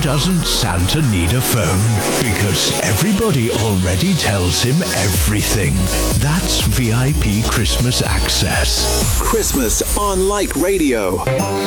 doesn't Santa need a phone? Because everybody already tells him everything. That's VIP Christmas access. Christmas on Light Radio.